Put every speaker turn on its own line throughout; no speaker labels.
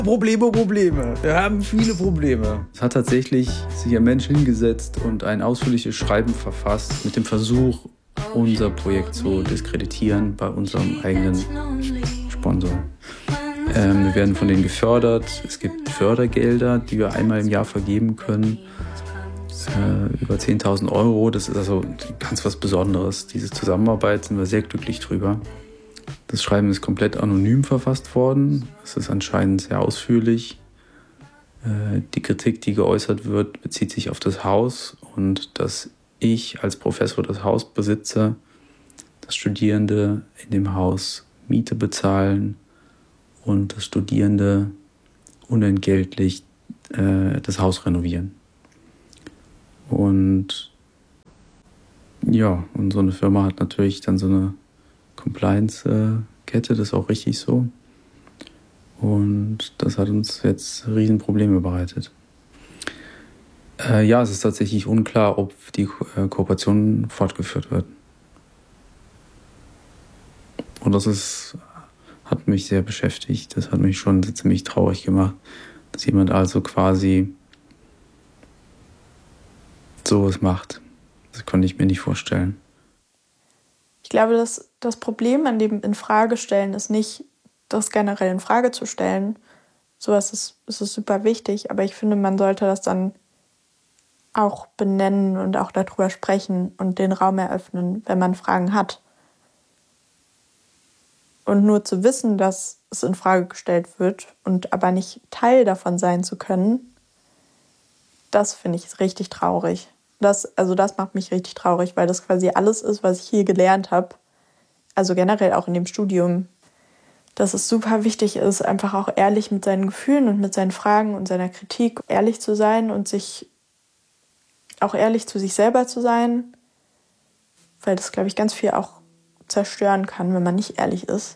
Probleme. Wir haben viele Probleme. Es hat tatsächlich sich ein Mensch hingesetzt und ein ausführliches Schreiben verfasst mit dem Versuch, unser Projekt zu diskreditieren bei unserem eigenen Sponsor. Wir werden von denen gefördert. Es gibt Fördergelder, die wir einmal im Jahr vergeben können. Über 10.000 Euro. Das ist also ganz was Besonderes. Diese Zusammenarbeit sind wir sehr glücklich drüber. Das Schreiben ist komplett anonym verfasst worden. Es ist anscheinend sehr ausführlich. Die Kritik, die geäußert wird, bezieht sich auf das Haus und dass ich als Professor das Haus besitze, dass Studierende in dem Haus Miete bezahlen und dass Studierende unentgeltlich das Haus renovieren. Und ja, und so eine Firma hat natürlich dann so eine Compliance-Kette, das ist auch richtig so. Und das hat uns jetzt Riesenprobleme bereitet. Ja, es ist tatsächlich unklar, ob die Kooperation fortgeführt wird. Und hat mich sehr beschäftigt. Das hat mich schon ziemlich traurig gemacht, dass jemand also quasi sowas macht. Das konnte ich mir nicht vorstellen.
Ich glaube, dass das Problem an dem Infragestellen ist nicht, das generell in Frage zu stellen. Sowas ist super wichtig, aber ich finde, man sollte das dann auch benennen und auch darüber sprechen und den Raum eröffnen, wenn man Fragen hat. Und nur zu wissen, dass es in Frage gestellt wird und aber nicht Teil davon sein zu können, das finde ich richtig traurig. Das macht mich richtig traurig, weil das quasi alles ist, was ich hier gelernt habe. Also generell auch in dem Studium, dass es super wichtig ist, einfach auch ehrlich mit seinen Gefühlen und mit seinen Fragen und seiner Kritik ehrlich zu sein und sich auch ehrlich zu sich selber zu sein, weil das, glaube ich, ganz viel auch zerstören kann, wenn man nicht ehrlich ist.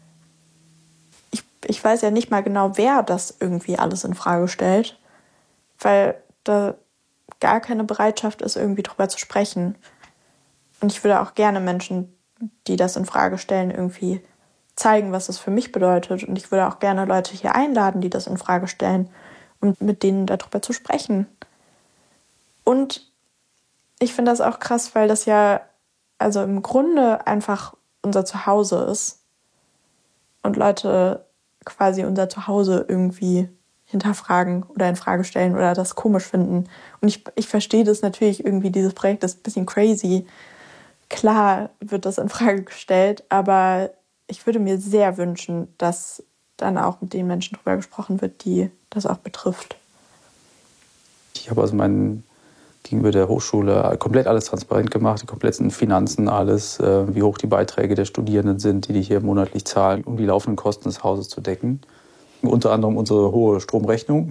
Ich weiß ja nicht mal genau, wer das irgendwie alles in Frage stellt, weil da gar keine Bereitschaft ist, irgendwie drüber zu sprechen. Und ich würde auch gerne Menschen, die das in Frage stellen, irgendwie zeigen, was das für mich bedeutet. Und ich würde auch gerne Leute hier einladen, die das in Frage stellen, um mit denen darüber zu sprechen. Und ich finde das auch krass, weil das ja also im Grunde einfach unser Zuhause ist und Leute quasi unser Zuhause irgendwie hinterfragen oder in Frage stellen oder das komisch finden. Und ich verstehe das natürlich irgendwie, dieses Projekt ist ein bisschen crazy. Klar wird das in Frage gestellt, aber ich würde mir sehr wünschen, dass dann auch mit den Menschen drüber gesprochen wird, die das auch betrifft.
Ich habe gegenüber der Hochschule komplett alles transparent gemacht, die kompletten Finanzen, alles, wie hoch die Beiträge der Studierenden sind, die hier monatlich zahlen, um die laufenden Kosten des Hauses zu decken. Unter anderem unsere hohe Stromrechnung.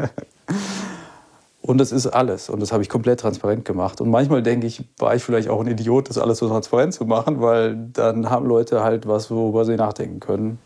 Und das ist alles. Und das habe ich komplett transparent gemacht. Und manchmal denke ich, war ich vielleicht auch ein Idiot, das alles so transparent zu machen, weil dann haben Leute halt was, worüber sie nachdenken können.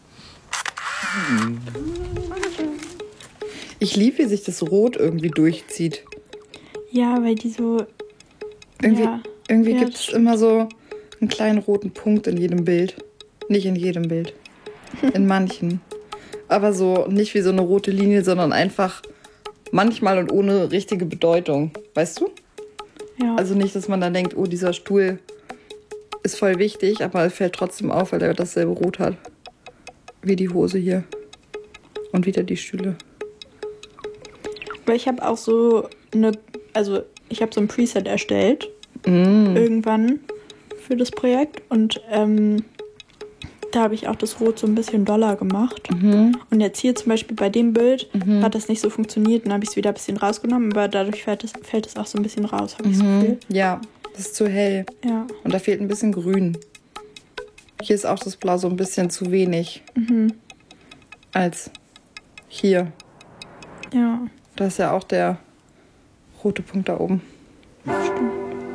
Ich liebe, wie sich das Rot irgendwie durchzieht.
Ja, weil die so...
Irgendwie gibt es immer so einen kleinen roten Punkt in jedem Bild. Nicht in jedem Bild. In manchen. Aber so nicht wie so eine rote Linie, sondern einfach manchmal und ohne richtige Bedeutung. Weißt du?
Ja.
Also nicht, dass man dann denkt, oh, dieser Stuhl ist voll wichtig, aber es fällt trotzdem auf, weil er dasselbe Rot hat. Wie die Hose hier. Und wieder die Stühle.
Aber ich habe auch so ich habe so ein Preset erstellt. Irgendwann für das Projekt. Und da habe ich auch das Rot so ein bisschen doller gemacht. Und jetzt hier zum Beispiel bei dem Bild hat das nicht so funktioniert. Dann habe ich es wieder ein bisschen rausgenommen, aber dadurch fällt es auch so ein bisschen raus, habe ich das Gefühl.
Ja, das ist zu hell.
Ja.
Und da fehlt ein bisschen Grün. Hier ist auch das Blau so ein bisschen zu wenig. Als hier.
Ja.
Da ist ja auch der rote Punkt da oben.
Stimmt.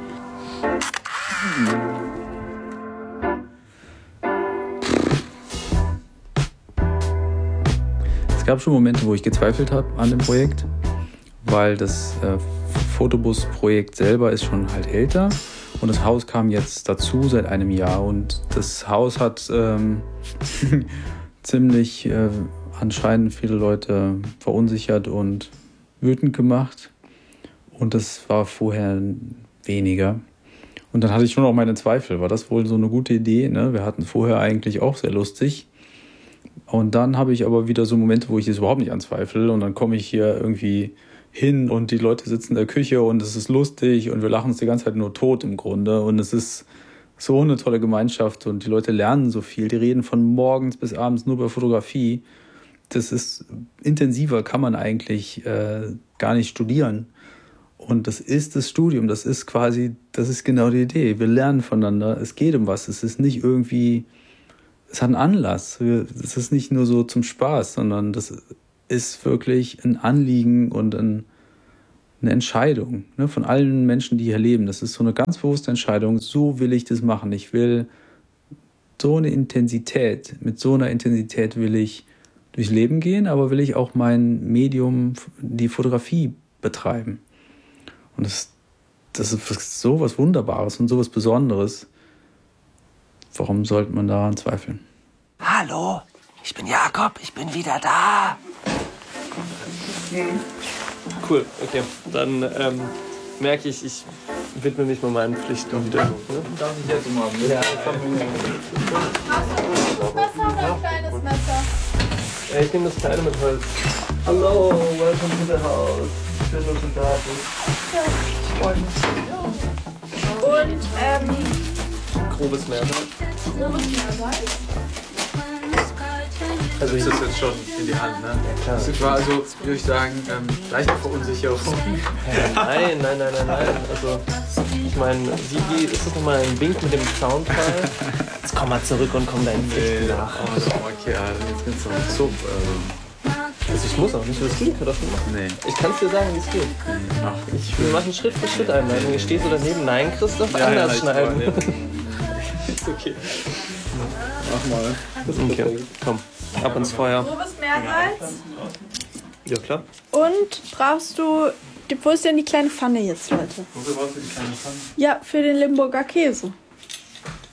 Es gab schon Momente, wo ich gezweifelt habe an dem Projekt, weil das Fotobus-Projekt selber ist schon halt älter und das Haus kam jetzt dazu seit einem Jahr und das Haus hat ziemlich anscheinend viele Leute verunsichert und wütend gemacht. Und das war vorher weniger. Und dann hatte ich schon auch meine Zweifel. War das wohl so eine gute Idee? Ne? Wir hatten vorher eigentlich auch sehr lustig. Und dann habe ich aber wieder so Momente, wo ich es überhaupt nicht anzweifle. Und dann komme ich hier irgendwie hin und die Leute sitzen in der Küche und es ist lustig und wir lachen uns die ganze Zeit nur tot im Grunde. Und es ist so eine tolle Gemeinschaft und die Leute lernen so viel. Die reden von morgens bis abends nur über Fotografie. Das ist intensiver, kann man eigentlich gar nicht studieren. Und das ist das Studium, das ist genau die Idee. Wir lernen voneinander, es geht um was. Es ist nicht irgendwie, es hat einen Anlass. Es ist nicht nur so zum Spaß, sondern das ist wirklich ein Anliegen und eine Entscheidung, ne, von allen Menschen, die hier leben. Das ist so eine ganz bewusste Entscheidung, so will ich das machen. Ich will so eine Intensität, mit so einer Intensität will ich durchs Leben gehen, aber will ich auch mein Medium, die Fotografie, betreiben. Und das ist so was Wunderbares und so was Besonderes. Warum sollte man daran zweifeln?
Hallo, ich bin Jakob, ich bin wieder da.
Cool, okay. Dann merke ich, ich widme mich mal meinen Pflichten wieder. Ne?
Darf ich jetzt mal mit?
Ja,
Hast du ein Messer oder ein kleines Messer?
ich nehme das kleine mit Holz. Hallo, welcome to the house. Schön, dass du da bist.
Ja, ich freue mich. Und,
Grobes Meersalz.
Also ich das jetzt schon in die Hand, ne?
Ja, klar.
Das war also, würde ich sagen, leichte Verunsicherung.
Nein. Also, ich meine, wie ist das nochmal ein Wink mit dem Soundfall? Jetzt komm mal zurück und komm deinen Pflichten nach.
Okay, jetzt geht's noch Zug.
Also ich muss auch nicht, willst du die Kartoffeln machen?
Nee.
Ich kann es dir sagen, wie es geht. Wir machen Schritt für Schritt Einleitung. Hier stehst du daneben. Nein, Christoph, anders schneiden.
Ist okay. Mach mal.
Okay, komm. Ab ins Feuer.
grobes Meersalz.
Ja, klar.
Und brauchst du, wo ist denn die kleine Pfanne jetzt, Leute?
Wofür brauchst du die kleine Pfanne?
Ja, für den Limburger Käse.